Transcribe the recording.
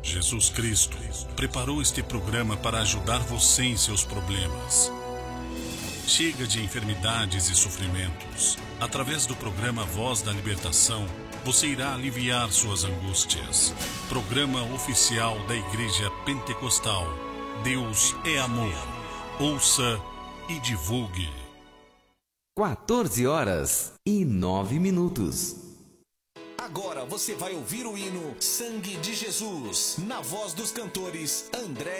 Jesus Cristo preparou este programa para ajudar você em seus problemas. Chega de enfermidades e sofrimentos. Através do programa Voz da Libertação, você irá aliviar suas angústias. Programa oficial da Igreja Pentecostal. Deus é amor. Ouça e divulgue. 14h09. Agora você vai ouvir o hino Sangue de Jesus, na voz dos cantores André